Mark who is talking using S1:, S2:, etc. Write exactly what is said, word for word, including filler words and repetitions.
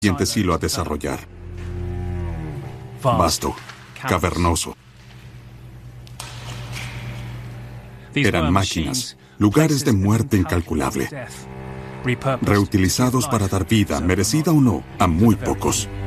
S1: siguiente silo a desarrollar. Vasto, cavernoso. Eran máquinas, lugares de muerte incalculable, reutilizados para dar vida, merecida o no, a muy pocos.